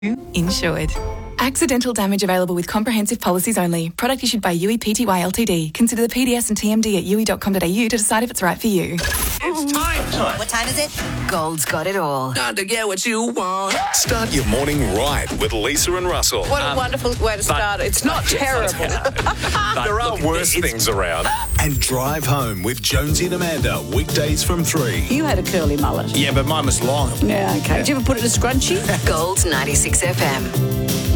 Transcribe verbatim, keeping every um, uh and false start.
Insured. Accidental damage available with comprehensive policies only. Product issued by U E P T Y Ltd. Consider the P D S and T M D at u e dot com dot a u to decide if it's right for you. It's time. time. What time is it? Gold's got it all. Time to get what you want. Start your morning right with Lisa and Russell. What a Um, wonderful way to start. but- It's not but- terrible. But There are look, worse it's- things around. And drive home with Jonesy and Amanda, weekdays from three. You had a curly mullet. Yeah, but mine was long. Yeah, okay. Did you ever put it in a scrunchie? Gold's ninety-six F M.